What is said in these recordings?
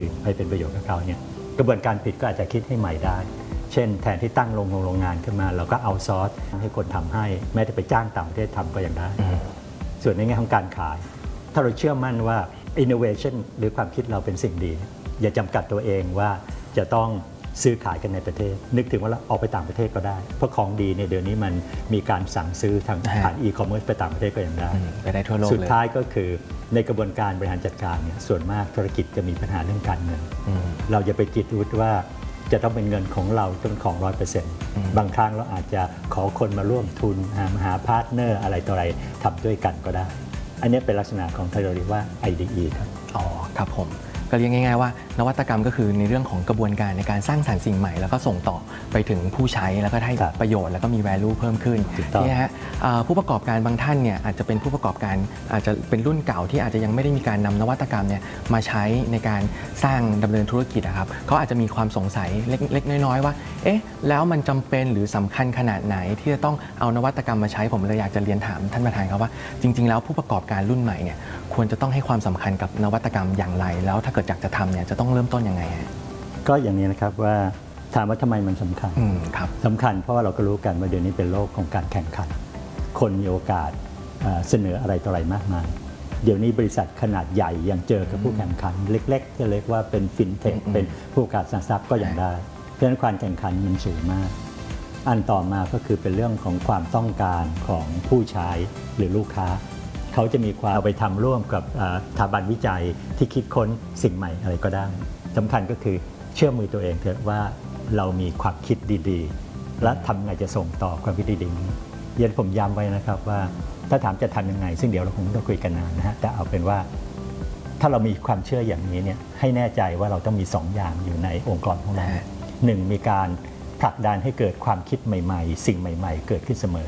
ให้เป็นประโยชน์กับเขาเนี่ยกระบวนการผลิตก็อาจจะคิดให้ใหม่ได้เช่นแทนที่ตั้งโรงงานขึ้นมาเราก็เอาซอร์สให้คนทำให้แม้แต่ไปจ้างต่างประเทศทำก็ยังได้ส่วนในแง่ของการขายถ้าเราเชื่อมั่นว่า innovation หรือความคิดเราเป็นสิ่งดีอย่าจำกัดตัวเองว่าจะต้องซื้อขายกันในประเทศนึกถึงว่าเราออกไปต่างประเทศก็ได้เพราะของดีในเดือนนี้มันมีการสั่งซื้อทางผ่าน e-commerce ไปต่างประเทศก็ยังได้ไปได้ทั่วโลกสุดท้ายก็คือในกระบวนการบริหารจัดการเนี่ยส่วนมากธุรกิจจะมีปัญหาเรื่องการเงินเราจะไปจิตวุฒิว่าจะต้องเป็นเงินของเราต้องของ 100% บางครั้งเราอาจจะขอคนมาร่วมทุนหาพาร์ทเนอร์อะไรต่ออะไรทำด้วยกันก็ได้อันนี้เป็นลักษณะของที่เราเรียกว่า IDE ครับอ๋อครับผมก็เรียกง่ายๆว่านวัตกรรมก็คือในเรื่องของกระบวนการในการสร้างสรรค์สิ่งใหม่แล้วก็ส่งต่อไปถึงผู้ใช้แล้วก็ให้ประโยชน์แล้วก็มี value เพิ่มขึ้นนี่ฮะผู้ประกอบการบางท่านเนี่ยอาจจะเป็นผู้ประกอบการอาจจะเป็นรุ่นเก่าที่อาจจะยังไม่ได้มีการนำนวัตกรรมเนี่ยมาใช้ในการสร้างดำเนินธุรกิจนะครับเขาอาจจะมีความสงสัยเล็กๆน้อยๆว่าเอ๊ะแล้วมันจำเป็นหรือสำคัญขนาดไหนที่จะต้องเอานวัตกรรมมาใช้ผมเลยอยากจะเรียนถามท่านประธานครับว่าจริงๆแล้วผู้ประกอบการรุ่นใหม่เนี่ยควรจะต้องให้ความสำคัญกับนวัตกรรมอย่างไรแล้วถ้าเกิดอยากจะทำเนี่ยจะต้องเริ่มต้นยังไงก็อย่างนี้นะครับว่าถามว่าทำไมมันสำคัญสำคัญเพราะว่าเราก็รู้กันว่าเดี๋ยวนี้เป็นโลกของการแข่งขันคนมีโอกาสเสนออะไรต่ออะไรมากมายเดี๋ยวนี้บริษัทขนาดใหญ่ยังเจอกับผู้แข่งขันเล็กๆที่เรียกว่าเป็นฟินเทคเป็นผู้ประกอบการทรัพย์ก็ยังได้เพราะฉะนั้นความแข่งขันมันสูงมากอันต่อมาก็คือเป็นเรื่องของความต้องการของผู้ใช้หรือลูกค้าเขาจะมีความเอาไปทำร่วมกับสถาบันวิจัยที่คิดค้นสิ่งใหม่อะไรก็ได้สำคัญก็คือเชื่อมือตัวเองเถอะว่าเรามีความคิดดีๆและทำไงจะส่งต่อความคิดดีๆนี้เย็นผมย้ำไว้นะครับว่าถ้าถามจะทำยังไงซึ่งเดี๋ยวเราคงต้องคุยกันนานนะฮะแต่เอาเป็นว่าถ้าเรามีความเชื่ออย่างนี้เนี่ยให้แน่ใจว่าเราต้องมี2 อย่างอยู่ในองค์กรของเรา1มีการผลักดันให้เกิดความคิดใหม่ๆสิ่งใหม่ๆเกิดขึ้นเสมอ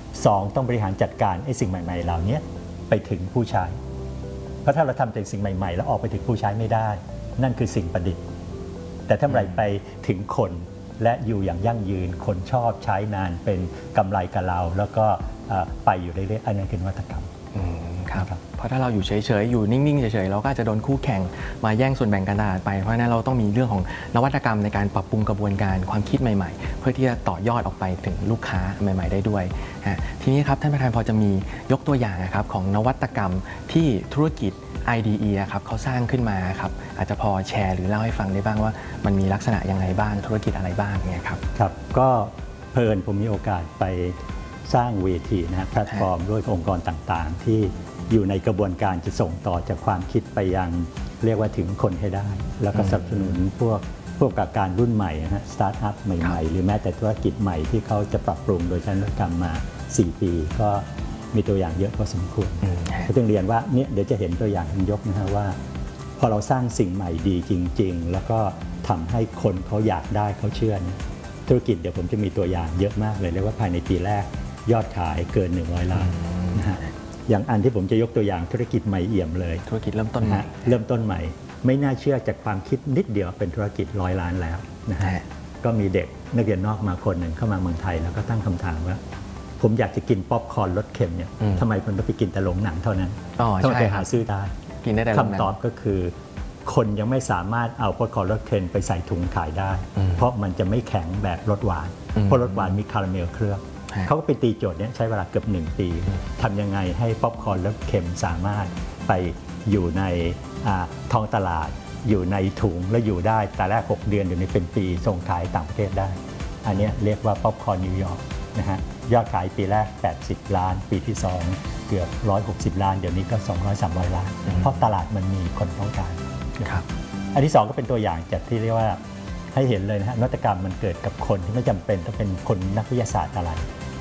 2ต้องบริหารจัดการไอ้สิ่งใหม่ๆเหล่านี้ไปถึงผู้ใช้เพราะถ้าเราทำแต่สิ่งใหม่ๆแล้วออกไปถึงผู้ใช้ไม่ได้นั่นคือสิ่งประดิษฐ์แต่ถ้าเราไปถึงคนและอยู่อย่างยั่งยืนคนชอบใช้นานเป็นกำไรกับเราแล้วก็ไปอยู่เรื่อยๆอันนั้นคือนวัตกรรมครับเพราะถ้าเราอยู่เฉยๆอยู่นิ่งๆเฉยๆเราก็อาจจะโดนคู่แข่งมาแย่งส่วนแบ่งการตลาดไปเพราะฉะนั้นเราต้องมีเรื่องของนวัตกรรมในการปรับปรุงกระบวนการความคิดใหม่ๆเพื่อที่จะต่อยอดออกไปถึงลูกค้าใหม่ๆได้ด้วยทีนี้ครับท่านประธานพอจะมียกตัวอย่างนะครับของนวัตกรรมที่ธุรกิจ IDE ครับเขาสร้างขึ้นมาครับอาจจะพอแชร์หรือเล่าให้ฟังได้บ้างว่ามันมีลักษณะยังไงบ้างธุรกิจอะไรบ้างเนี่ยครับครับก็เพลินผมมีโอกาสไปสร้างเวทีนะแพลตฟอร์มด้วยองค์กรต่างๆที่อยู่ในกระบวนการจะส่งต่อจากความคิดไปยังเรียกว่าถึงคนให้ได้แล้วก็สนับสนุนพวกประกอบการรุ่นใหม่นะสตาร์ทอัพใหม่ๆหรือแม้แต่ธุรกิจใหม่ที่เขาจะปรับปรุงโดยใช้นวัตกรรมมา4 ปีก็มีตัวอย่างเยอะพอสมควรก็ต้องเรียนว่าเนี่ยเดี๋ยวจะเห็นตัวอย่างยกนะฮะว่าพอเราสร้างสิ่งใหม่ดีจริงๆแล้วก็ทำให้คนเขาอยากได้เขาเชื่อธุรกิจเดี๋ยวผมจะมีตัวอย่างเยอะมากเลยเรียกว่าภายในปีแรกยอดขายเกิน100 ล้านนะฮะอย่างอันที่ผมจะยกตัวอย่างธุรกิจใหม่เอี่ยมเลยธุรกิจเริ่มต้นใหม่ไม่น่าเชื่อจากความคิดนิดเดียวเป็นธุรกิจ100 ล้านแล้วนะฮะก็มีเด็กนักเรียนนอกมาคนหนึ่งเข้ามาเมืองไทยแล้วก็ตั้งคำถามว่าผมอยากจะกินป๊อปคอร์นรสเค็มเนี่ยทำไมผมต้องไปกินแต่โรงหนังเท่านั้นทำไมไปหาซื้อได้คำตอบก็คือคนยังไม่สามารถเอาป๊อปคอร์นรสเค็มไปใส่ถุงขายได้เพราะมันจะไม่แข็งแบบรสหวานเพราะรสหวานมีคาราเมลเคลือบเขาก็ไปตีโจทย์นี้ใช้เวลาเกือบ1 ปีทำยังไงให้ป๊อปคอร์นรสเค็มสามารถไปอยู่ในท้องตลาดอยู่ในถุงและอยู่ได้แต่แรก6 เดือนอยู่ในเป็นปีส่งขายต่างประเทศได้อันนี้เรียกว่าป๊อปคอร์นนิวยอร์กนะฮะยอดขายปีแรก80 ล้านปีที่2เกือบ160 ล้านเดี๋ยวนี้ก็200-300 ล้านเพราะตลาดมันมีคนต้องการนะครับอันที่2ก็เป็นตัวอย่างจากที่เรียกว่าให้เห็นเลยนะฮะนวัตกรรมมันเกิดกับคนที่ไม่จำเป็นต้องเป็นคนนักวิทยาศาสตร์อะไร